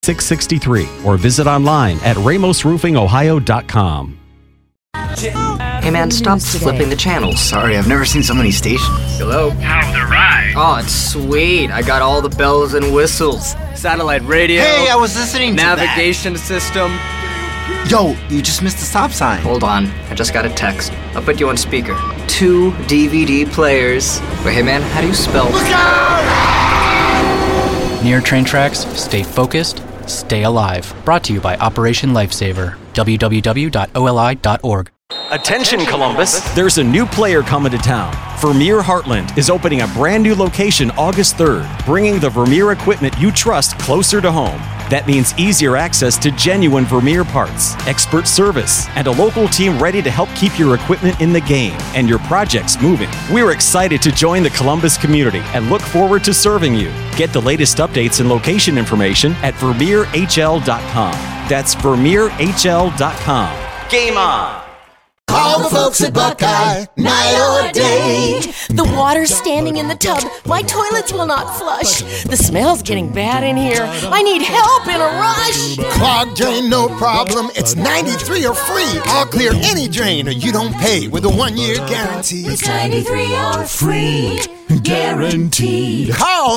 663 or visit online at ramosroofingohio.com. Hey man, stop flipping the channels. Sorry, I've never seen so many stations. Hello? How's the ride? Oh, it's sweet. I got all the bells and whistles. Satellite radio. Hey, I was listening to navigation system. Yo, you just missed the stop sign. Hold on, I just got a text. I'll put you on speaker. 2 DVD players. Wait, hey man, how do you spell? Look out! Near train tracks, stay focused, stay alive. Brought to you by Operation Lifesaver. www.oli.org. Attention Columbus, there's a new player coming to town. Vermeer Heartland is opening a brand new location August 3rd, bringing the Vermeer equipment you trust closer to home. That means easier access to genuine Vermeer parts, expert service, and a local team ready to help keep your equipment in the game and your projects moving. We're excited to join the Columbus community and look forward to serving you. Get the latest updates and location information at VermeerHL.com. That's VermeerHL.com. Game on! Call the folks at Buckeye, night or day. The water's standing in the tub. My toilets will not flush. The smell's getting bad in here. I need help in a rush. Clogged drain, no problem. It's 93 or free. I'll clear any drain or you don't pay with a 1-year guarantee. It's 93 or free. Guaranteed. Call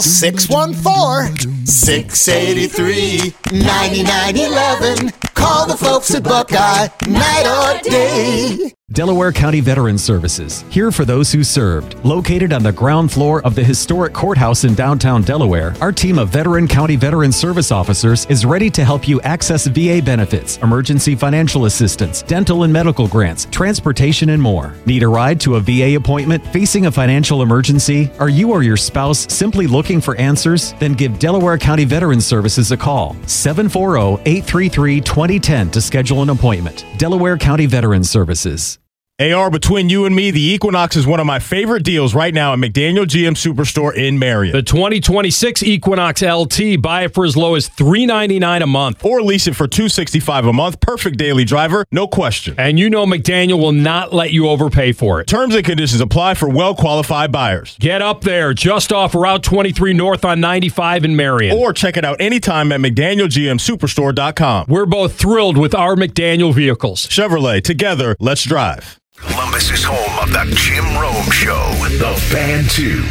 614-683-9911. Call the folks at Buckeye, night or day. Delaware County Veterans Services, here for those who served. Located on the ground floor of the historic courthouse in downtown Delaware, our team of veteran county veteran service officers is ready to help you access VA benefits, emergency financial assistance, dental and medical grants, transportation, and more. Need a ride to a VA appointment? Facing a financial emergency? Are you or your spouse simply looking for answers? Then give Delaware County Veterans Services a call. 740-833-2010 to schedule an appointment. Delaware County Veterans Services. AR, between you and me, the Equinox is one of my favorite deals right now at McDaniel GM Superstore in Marion. The 2026 Equinox LT, buy it for as low as $399 a month. Or lease it for $265 a month. Perfect daily driver, no question. And you know McDaniel will not let you overpay for it. Terms and conditions apply for well-qualified buyers. Get up there, just off Route 23 North on 95 in Marion. Or check it out anytime at McDanielGMSuperstore.com. We're both thrilled with our McDaniel vehicles. Chevrolet, together, let's drive. Columbus is home of the Jim Rome Show, The Fan 2.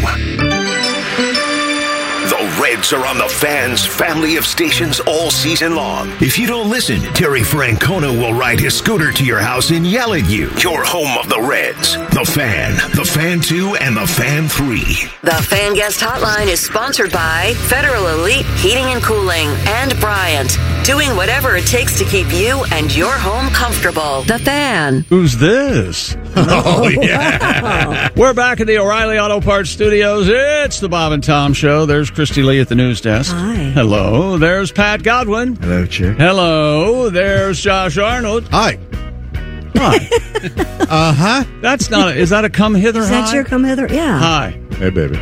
The Reds are on the Fan's family of stations all season long. If you don't listen, Terry Francona will ride his scooter to your house and yell at you. You're home of the Reds, The Fan, The Fan 2, and The Fan 3. The Fan Guest Hotline is sponsored by Federal Elite Heating and Cooling and Bryant, doing whatever it takes to keep you and your home comfortable. The Fan. Who's this? Oh, yeah. We're back at the O'Reilly Auto Parts Studios. It's the Bob and Tom Show. There's Christy Lee at the news desk. Hi. Hello. There's Pat Godwin. Hello, Chick. Hello. There's Josh Arnold. Hi. Hi. Uh-huh. That's not is that a come hither Is hi? that your come hither? Yeah. Hi. Hey, baby.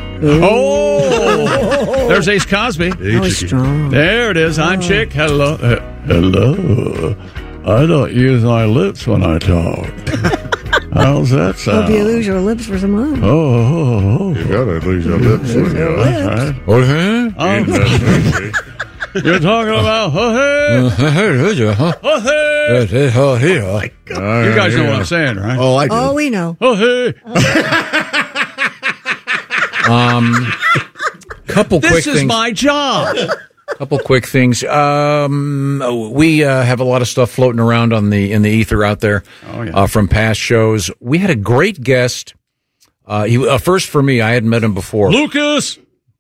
Oh! There's Ace Cosby. Hey, That was strong. There it is. I'm Chick. Hello. Hello. I don't use my lips when I talk. How's that sound? Hope you lose your lips for some money. Oh. You gotta lose your lips. Right. Okay. You're talking about You guys know what I'm saying, right? Oh, I do. Oh, we know. Couple quick things. This is my job. Couple quick things. We have a lot of stuff floating around in the ether out there from past shows. We had a great guest. First for me, I hadn't met him before. Lucas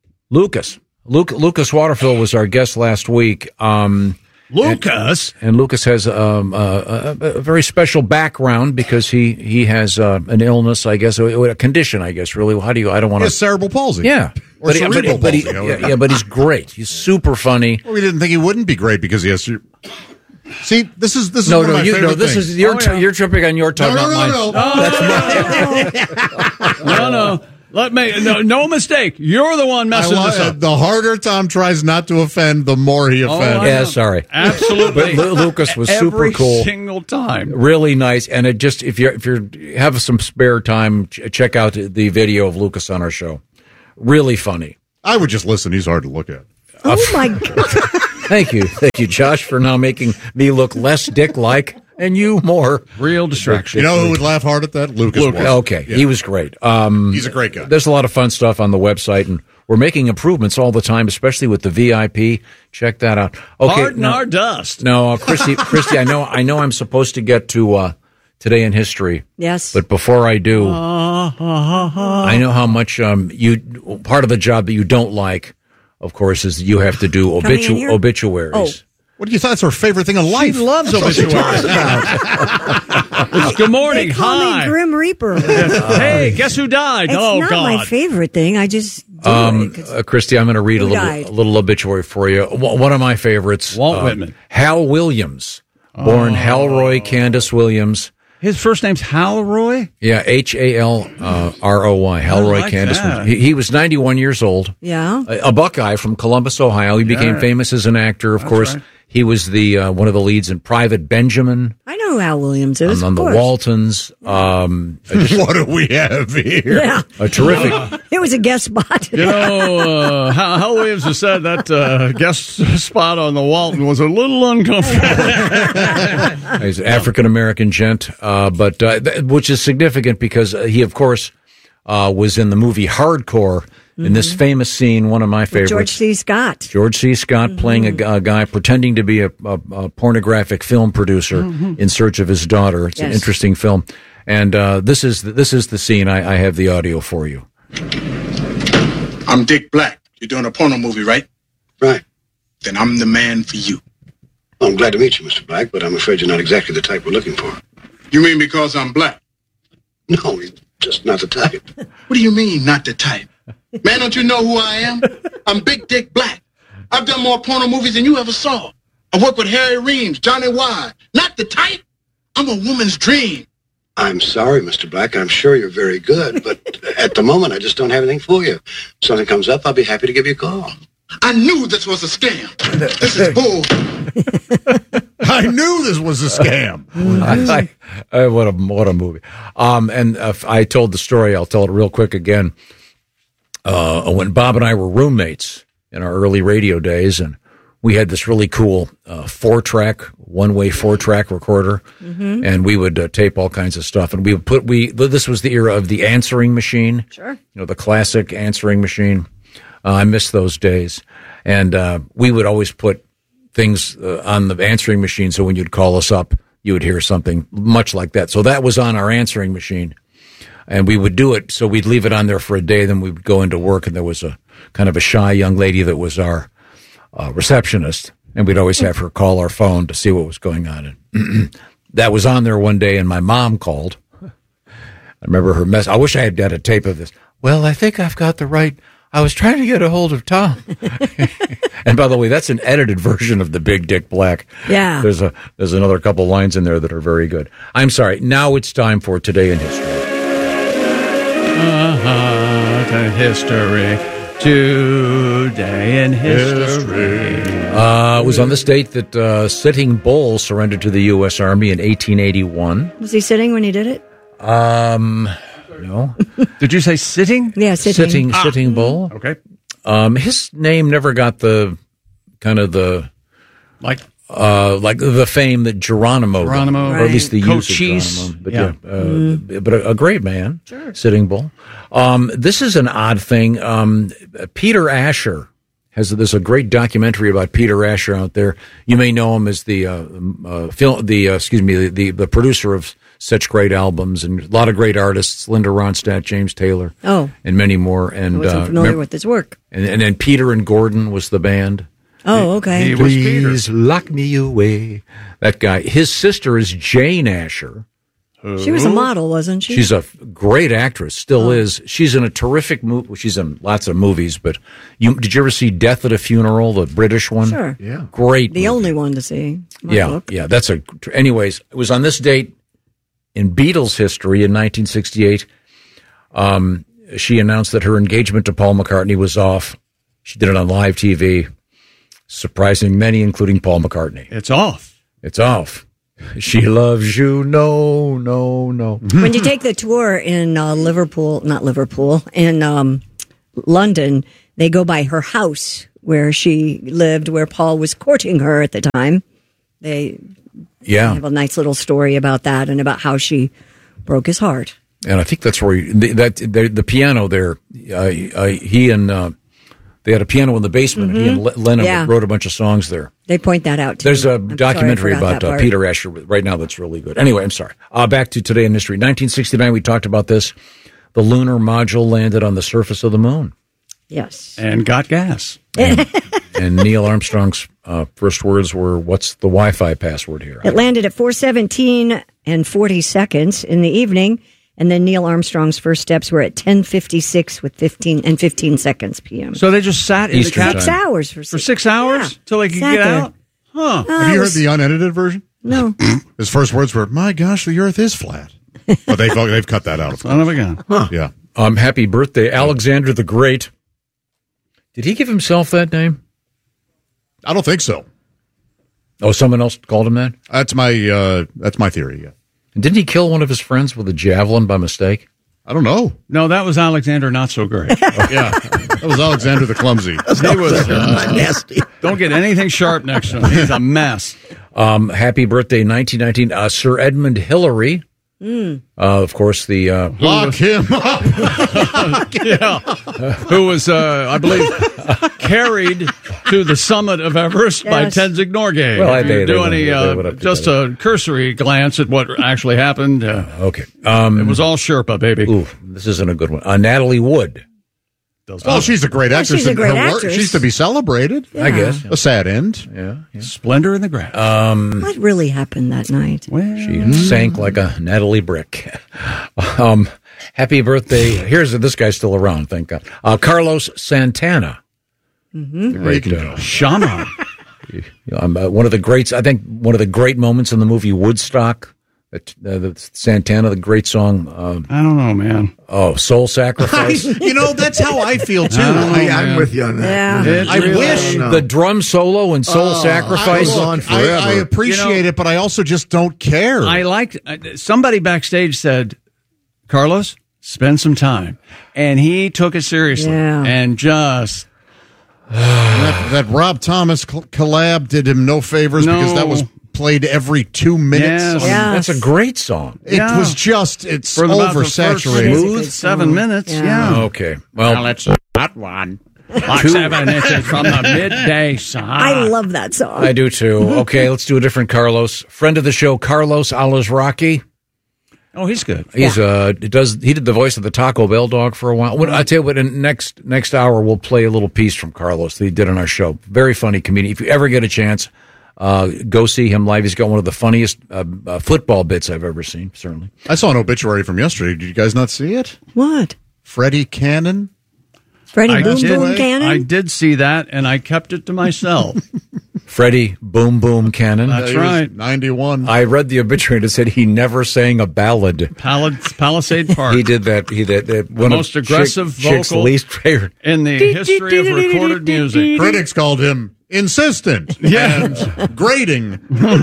Waterfield was our guest last week. Lucas has a very special background because he has an illness, I guess, a condition, I guess. Really, I don't want to. Cerebral palsy. Yeah, or cerebral palsy. But he's great. He's super funny. Well, we didn't think he wouldn't be great because he has. See, this is one of my favorite things. You're tripping on your time, not mine. No. No mistake. You're the one messing this up. The harder Tom tries not to offend, the more he offends. Yeah, sorry. Absolutely. But Lucas was super cool. Every single time. Really nice. And it just if you have some spare time, check out the video of Lucas on our show. Really funny. I would just listen. He's hard to look at. Oh, my God. Thank you, Josh, for now making me look less dick-like and you more. Real distraction. You know who would laugh hard at that? Lucas. Okay, Yeah. he was great. He's a great guy. There's a lot of fun stuff on the website, and we're making improvements all the time, especially with the VIP. Check that out. Okay, Pardon our dust. No, Christy, I know I'm supposed to get to Today in History. Yes. But before I do, I know how much part of the job that you don't like, of course, is you have to do obituaries. Oh. What do you thought? That's her favorite thing in life. She loves obituaries. Good morning. They call Hi. me Grim Reaper. Hey, guess who died? It's not God. my favorite thing. I just do it 'cause Christy, I'm going to read a died? little obituary for you. One of my favorites, Walt Whitman. Hal Williams, born Halroy Candace Williams. His first name's Halroy? Yeah, Halroy, Halroy like Candace. that. He was 91 years old. Yeah. A Buckeye from Columbus, Ohio. He became famous as an actor, of course. right. He was the one of the leads in Private Benjamin. I know who Al Williams is. On the of course. Waltons. What do we have here? Yeah. A terrific. It was a guest spot. You know, Hal Williams has said that guest spot on the Walton was a little uncomfortable. He's an African-American gent, but which is significant because he, of course, was in the movie Hardcore. In this famous scene, one of my favorites. George C. Scott. George C. Scott playing a guy pretending to be a pornographic film producer in search of his daughter. It's an interesting film. And this is the scene. I have the audio for you. I'm Dick Black. You're doing a porno movie, right? Right. Then I'm the man for you. Well, I'm glad to meet you, Mr. Black, but I'm afraid you're not exactly the type we're looking for. You mean because I'm black? No, you're just not the type. What do you mean, not the type? Man, don't you know who I am? I'm Big Dick Black. I've done more porno movies than you ever saw. I worked with Harry Reams, Johnny Wide. Not the type. I'm a woman's dream. I'm sorry, Mr. Black. I'm sure you're very good, but at the moment, I just don't have anything for you. If something comes up, I'll be happy to give you a call. I knew this was a scam. This is bull. I knew this was a scam. What a movie. And I told the story. I'll tell it real quick again. When Bob and I were roommates in our early radio days, and we had this really cool one-way 4-track recorder, and we would tape all kinds of stuff. And this was the era of the answering machine. Sure. The classic answering machine. I miss those days. And we would always put things on the answering machine, so when you'd call us up, you would hear something much like that. So that was on our answering machine. And we would do it, so we'd leave it on there for a day, then we would go into work, and there was a kind of a shy young lady that was our receptionist, and we'd always have her call our phone to see what was going on. And that was on there one day, and my mom called. I remember her mess. I wish I had a tape of this. Well, I think I've got the right. I was trying to get a hold of Tom. And by the way, that's an edited version of the Big Dick Black. Yeah. There's another couple lines in there that are very good. I'm sorry. Now it's time for Today in History. Today in history. It was on this date that Sitting Bull surrendered to the U.S. Army in 1881. Was he sitting when he did it? No. Did you say sitting? Yeah, sitting. Sitting Bull. Okay. His name never got the kind of the like the fame that Geronimo, or at least the use of Geronimo. But but a great man, sure. Sitting Bull. This is an odd thing. Peter Asher there's a great documentary about Peter Asher out there. You may know him as the producer of such great albums and a lot of great artists, Linda Ronstadt, James Taylor, and many more. And I wasn't familiar with his work. And then Peter and Gordon was the band. Oh, okay. He was Peter. Please lock me away. That guy. His sister is Jane Asher. She was a model, wasn't she? She's a great actress, still is. She's in a terrific movie. She's in lots of movies, but did you ever see Death at a Funeral, the British one? Sure. Yeah. Great. The only one to see. Yeah. That's anyways, it was on this date in Beatles history in 1968. She announced that her engagement to Paul McCartney was off. She did it on live TV, surprising many, including Paul McCartney. It's off. It's off. She loves you. No, no, no. When you take the tour in in London, they go by her house where she lived, where Paul was courting her at the time. They have a nice little story about that and about how she broke his heart. And I think that's where the piano there. He and they had a piano in the basement. Mm-hmm. He and Lennon wrote a bunch of songs there. They point that out, too. There's a documentary about Peter Asher right now that's really good. Anyway, I'm sorry. Back to Today in History. 1969, we talked about this. The lunar module landed on the surface of the moon. Yes. And got gas. And Neil Armstrong's first words were, what's the Wi-Fi password here? It landed at 4:17 and 40 seconds in the evening. And then Neil Armstrong's first steps were at 10:56 with 15 seconds p.m. So they just sat in Eastern the time. 6 hours for 6 hours till they could get out. Huh? Have you heard the unedited version? No. His first words were, "My gosh, the Earth is flat." But they've cut that out. Son of a gun. Huh. Yeah. Happy birthday, Alexander the Great. Did he give himself that name? I don't think so. Oh, someone else called him that? That's my theory. Yeah. And didn't he kill one of his friends with a javelin by mistake? I don't know. No, that was Alexander Not So Great. Yeah, that was Alexander the Clumsy. He was nasty. Don't get anything sharp next to him. He's a mess. Happy birthday, 1919, Sir Edmund Hillary. Of course, the lock him up. Who was, I believe, carried to the summit of Everest by Tenzing Norgay. Well, just a cursory glance at what actually happened. Okay, it was all Sherpa, baby. Ooh, this isn't a good one. Natalie Wood. Oh, she's a great actress. She's a great actress. She's to be celebrated. Yeah. I guess. A sad end. Yeah. Splendor in the grass. What really happened that night? She sank like a Natalie brick. Happy birthday. This guy's still around, thank God. Carlos Santana. Mm-hmm. The great shaman. One of the greats, I think one of the great moments in the movie Woodstock. The Santana, the great song. I don't know, man. Oh, Soul Sacrifice. That's how I feel too. I'm with you on that. Yeah. I wish the drum solo and Soul Sacrifice. I appreciate it, but I also just don't care. I liked somebody backstage said, Carlos, spend some time, and he took it seriously and just. that Rob Thomas collab did him no favors because that was played every 2 minutes. That's a great song. It was just, it's for oversaturated. Smooth 7 minutes. Yeah. Okay. Well, it's not one. Like 7 inches from the midday sun. I love that song. I do too. Okay, let's do a different Carlos. Friend of the show, Carlos Alazraqui. Oh, he's good. He's he did the voice of the Taco Bell dog for a while. I tell you what, in next hour we'll play a little piece from Carlos that he did on our show. Very funny comedian. If you ever get a chance, go see him live. He's got one of the funniest football bits I've ever seen, certainly. I saw an obituary from yesterday. Did you guys not see it? What? Freddie Cannon? Freddie Boom Boom Cannon? I did see that, and I kept it to myself. Freddie Boom Boom Cannon. That's right. 91. I read the obituary that said he never sang a ballad. Palisade Park. He did that. He did one most of aggressive Chick's vocal in the history of recorded music. Critics called him insistent and grating.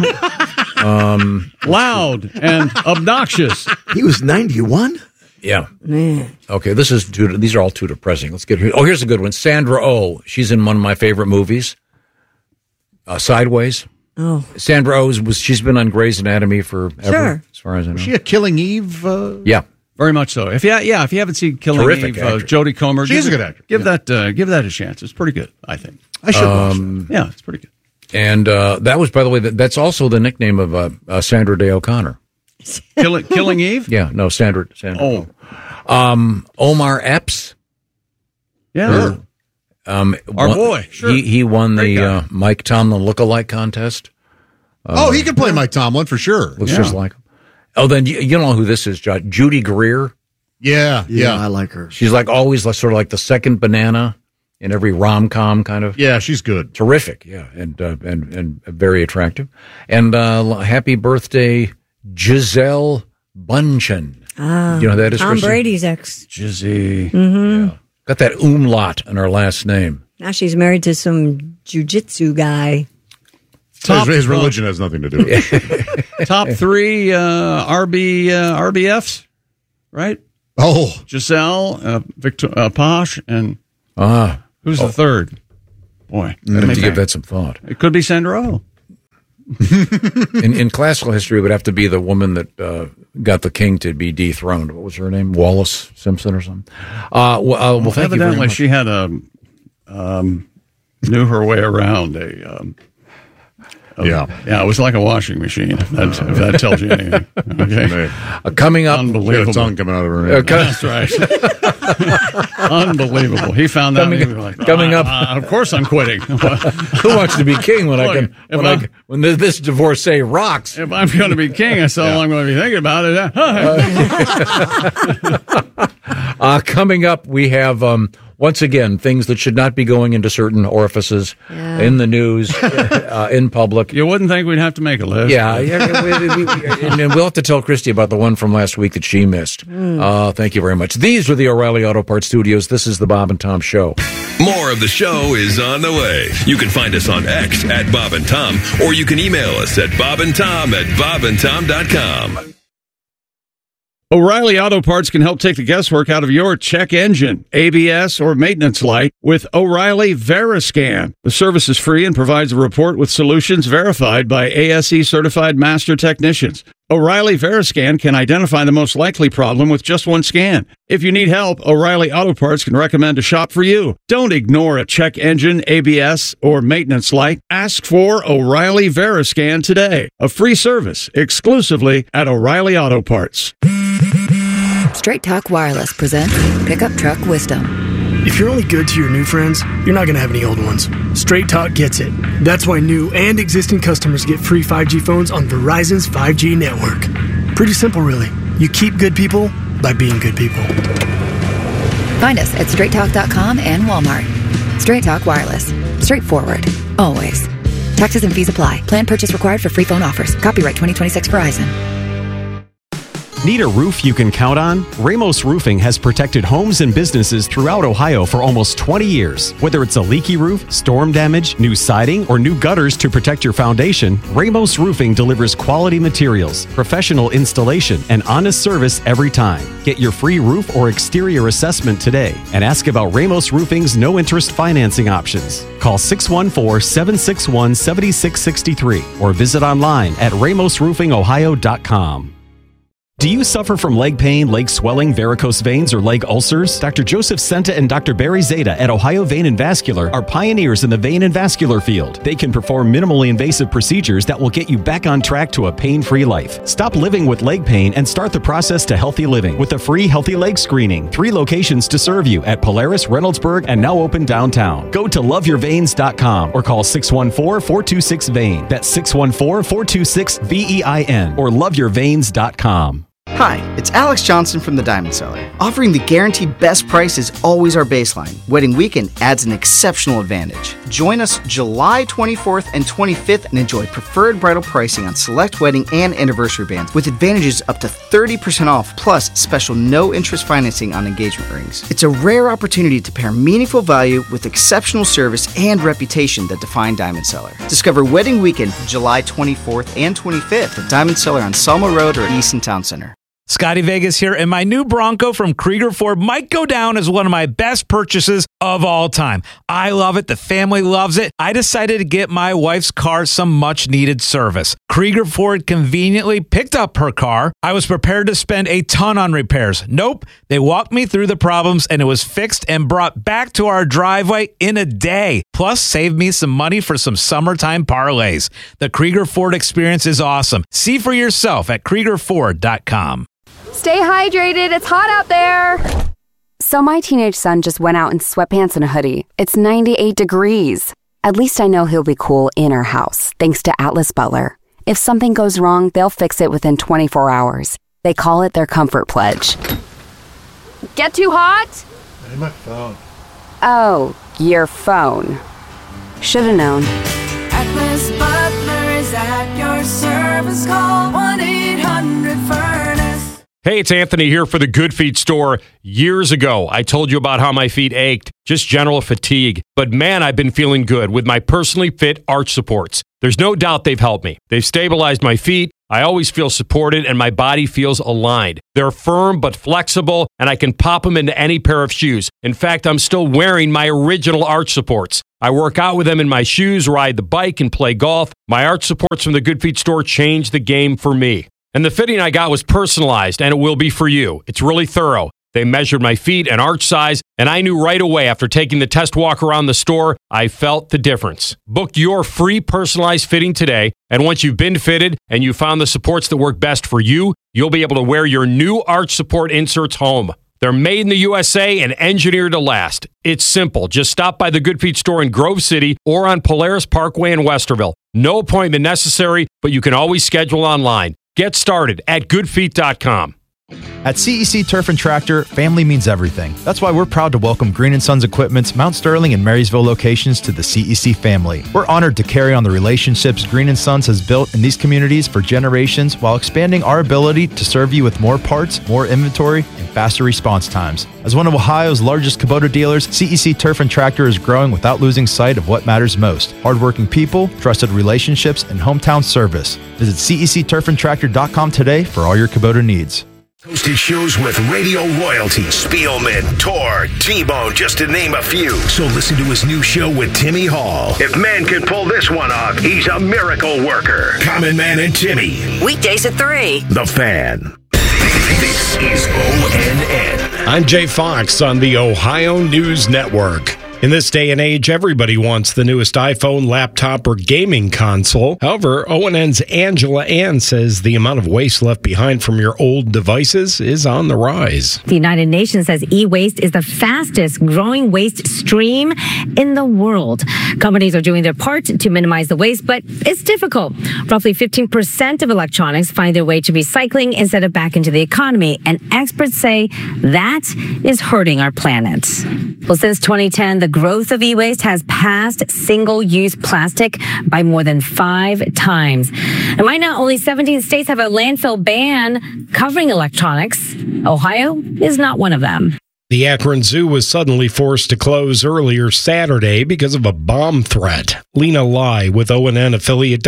Loud and obnoxious. He was 91? Yeah. Man. Okay, these are all too depressing. Let's get here. Oh, here's a good one. Sandra Oh. She's in one of my favorite movies. Sideways. Oh. Sandra Oh she's been on Grey's Anatomy forever, as far as I know. Was she a Killing Eve? Yeah. Very much so. If you haven't seen Killing Terrific Eve, actress. Jodie Comer, she's a good actor. Give that a chance. It's pretty good, I think. I should watch that. Yeah, it's pretty good. And that was, by the way, that's also the nickname of Sandra Day O'Connor. Killing Eve? Yeah, no, Sandra. Oh. Omar Epps. Yeah. Our boy. Sure. He won the Mike Tomlin lookalike contest. He can play Mike Tomlin for sure. Looks just like him. Oh, then you know who this is, John. Judy Greer. Yeah, I like her. She's like always sort of like the second banana in every rom-com kind of. Yeah, she's good. Terrific, yeah, and very attractive. And happy birthday, Giselle Bundchen. Ah, you know who that is? Tom Christian? Brady's ex. Jizzy. Mm-hmm. Yeah. Got that umlaut in her last name. Now she's married to some jiu-jitsu guy. His religion has nothing to do with it. Top 3 RBFs, right? Oh. Giselle, Posh, and who's the third? Boy, I'd have to give that some thought. It could be Sandra Oh. In classical history, it would have to be the woman that got the king to be dethroned. What was her name? Wallis Simpson or something? Well, thank you very much. She had knew her way around yeah, it was like a washing machine. If that tells you anything. Okay, coming up, unbelievable. Tongue coming out of her head. That's right. Unbelievable. He found that. Coming up. Of course, I'm quitting. Who wants to be king when this divorcee rocks? If I'm going to be king, that's all I'm going to be thinking about it. Coming up, we have. Once again, things that should not be going into certain orifices in the news, in public. You wouldn't think we'd have to make a list. Yeah. And we'll have to tell Christy about the one from last week that she missed. Thank you very much. These are the O'Reilly Auto Parts Studios. This is the Bob and Tom Show. More of the show is on the way. You can find us on X at Bob and Tom, or you can email us at bobandtom@bobandtom.com. O'Reilly Auto Parts can help take the guesswork out of your check engine, ABS, or maintenance light with O'Reilly Veriscan. The service is free and provides a report with solutions verified by ASE certified master technicians. O'Reilly Veriscan can identify the most likely problem with just one scan. If you need help, O'Reilly Auto Parts can recommend a shop for you. Don't ignore a check engine, ABS, or maintenance light. Ask for O'Reilly Veriscan today. A free service exclusively at O'Reilly Auto Parts. Straight Talk Wireless presents Pickup Truck Wisdom. If you're only good to your new friends, you're not going to have any old ones. Straight Talk gets it. That's why new and existing customers get free 5G phones on Verizon's 5G network. Pretty simple, really. You keep good people by being good people. Find us at straighttalk.com and Walmart. Straight Talk Wireless. Straightforward. Always. Taxes and fees apply. Plan purchase required for free phone offers. Copyright 2026 Verizon. Need a roof you can count on? Ramos Roofing has protected homes and businesses throughout Ohio for almost 20 years. Whether it's a leaky roof, storm damage, new siding, or new gutters to protect your foundation, Ramos Roofing delivers quality materials, professional installation, and honest service every time. Get your free roof or exterior assessment today and ask about Ramos Roofing's no-interest financing options. Call 614-761-7663 or visit online at ramosroofingohio.com. Do you suffer from leg pain, leg swelling, varicose veins, or leg ulcers? Dr. Joseph Senta and Dr. Barry Zeta at Ohio Vein and Vascular are pioneers in the vein and vascular field. They can perform minimally invasive procedures that will get you back on track to a pain-free life. Stop living with leg pain and start the process to healthy living with a free healthy leg screening. 3 locations to serve you at Polaris, Reynoldsburg, and now open downtown. Go to loveyourveins.com or call 614-426-VEIN. That's 614-426-VEIN or loveyourveins.com. Hi, it's Alex Johnson from the Diamond Cellar. Offering the guaranteed best price is always our baseline. Wedding weekend adds an exceptional advantage. Join us July 24th and 25th and enjoy preferred bridal pricing on select wedding and anniversary bands with advantages up to 30% off plus special no-interest financing on engagement rings. It's a rare opportunity to pair meaningful value with exceptional service and reputation that define Diamond Cellar. Discover Wedding Weekend July 24th and 25th at Diamond Cellar on Selma Road or Easton Town Center. Scotty Vegas here, and my new Bronco from Krieger Ford might go down as one of my best purchases of all time. I love it. The family loves it. I decided to get my wife's car some much-needed service. Krieger Ford conveniently picked up her car. I was prepared to spend a ton on repairs. Nope. They walked me through the problems, and it was fixed and brought back to our driveway in a day. Plus, saved me some money for some summertime parlays. The Krieger Ford experience is awesome. See for yourself at KriegerFord.com. Stay hydrated. It's hot out there. So my teenage son just went out in sweatpants and a hoodie. It's 98 degrees. At least I know he'll be cool in our house, thanks to Atlas Butler. If something goes wrong, they'll fix it within 24 hours. They call it their comfort pledge. Get too hot? Hey, my phone. Oh, your phone. Should've known. Atlas Butler is at your service. Call 1-800-FURNACE. Hey, it's Anthony here for the Good Feet store. Years ago, I told you about how my feet ached, just general fatigue. But man, I've been feeling good with my personally fit arch supports. There's no doubt they've helped me. They've stabilized my feet. I always feel supported and my body feels aligned. They're firm but flexible, and I can pop them into any pair of shoes. In fact, I'm still wearing my original arch supports. I work out with them in my shoes, ride the bike, and play golf. My arch supports from the Good Feet store changed the game for me. And the fitting I got was personalized, and it will be for you. It's really thorough. They measured my feet and arch size, and I knew right away after taking the test walk around the store, I felt the difference. Book your free personalized fitting today, and once you've been fitted and you found the supports that work best for you, you'll be able to wear your new arch support inserts home. They're made in the USA and engineered to last. It's simple. Just stop by the Good Feet store in Grove City or on Polaris Parkway in Westerville. No appointment necessary, but you can always schedule online. Get started at goodfeet.com. At CEC Turf and Tractor, family means everything. That's why we're proud to welcome Green & Sons Equipment's Mount Sterling and Marysville locations to the CEC family. We're honored to carry on the relationships Green & Sons has built in these communities for generations while expanding our ability to serve you with more parts, more inventory, and faster response times. As one of Ohio's largest Kubota dealers, CEC Turf and Tractor is growing without losing sight of what matters most: hardworking people, trusted relationships, and hometown service. Visit CECTurfandTractor.com today for all your Kubota needs. Hosted shows with radio royalty, Spielman, Tor, T-Bone, just to name a few. So listen to his new show with Timmy Hall. If man can pull this one off, he's a miracle worker. Common Man and Timmy. Weekdays at 3. The Fan. This is ONN. I'm Jay Fox on the Ohio News Network. In this day and age, everybody wants the newest iPhone, laptop, or gaming console. However, ONN's Angela Ann says the amount of waste left behind from your old devices is on the rise. The United Nations says e-waste is the fastest growing waste stream in the world. Companies are doing their part to minimize the waste, but it's difficult. Roughly 15% of electronics find their way to recycling instead of back into the economy, and experts say that is hurting our planet. Well, since 2010, the growth of e-waste has passed single-use plastic by more than 5 times. And right now, only 17 states have a landfill ban covering electronics. Ohio is not one of them. The Akron Zoo was suddenly forced to close earlier Saturday because of a bomb threat. Lena Lai with ONN affiliate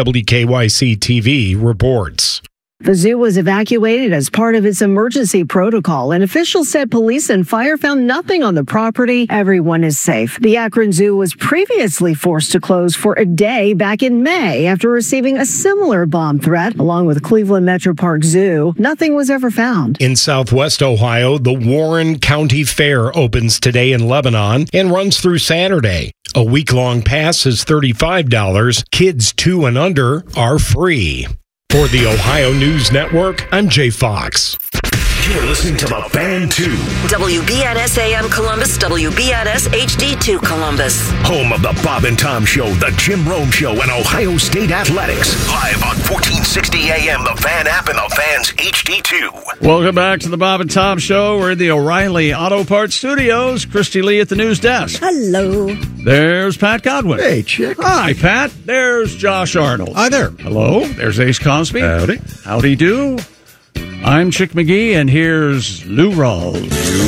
WKYC-TV reports. The zoo was evacuated as part of its emergency protocol, and officials said police and fire found nothing on the property. Everyone is safe. The Akron Zoo was previously forced to close for a day back in May after receiving a similar bomb threat, along with Cleveland Metro Park Zoo. Nothing was ever found. In southwest Ohio, the Warren County Fair opens today in Lebanon and runs through Saturday. A week-long pass is $35. Kids 2 and under are free. For the Ohio News Network, I'm Jay Fox. You're listening to The Fan 2. WBNS AM Columbus, WBNS HD2 Columbus. Home of the Bob and Tom Show, the Jim Rome Show, and Ohio State Athletics. Live on 1460 AM, The Fan app, and The Fan's HD2. Welcome back to the Bob and Tom Show. We're in the O'Reilly Auto Parts Studios. Christy Lee at the news desk. Hello. There's Pat Godwin. Hey, Chick. Hi, Pat. There's Josh Arnold. Hi there. Hello. There's Ace Cosby. Howdy. Howdy do. I'm Chick McGee, and here's Lou Rawls.